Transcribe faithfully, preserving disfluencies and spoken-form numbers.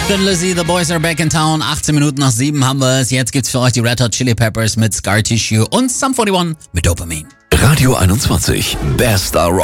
Thin Lizzy, The Boys Are Back in Town. achtzehn Minuten nach sieben haben wir es. Jetzt gibt's für euch die Red Hot Chili Peppers mit Scar Tissue und Sum einundvierzig mit Dopamine. Radio einundzwanzig, Best Star Rock.